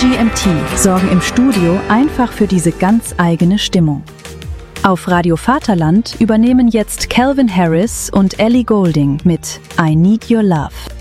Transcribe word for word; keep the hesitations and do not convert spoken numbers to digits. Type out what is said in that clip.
G M T sorgen im Studio einfach für diese ganz eigene Stimmung. Auf Radio Vaterland übernehmen jetzt Calvin Harris und Ellie Goulding mit I Need Your Love.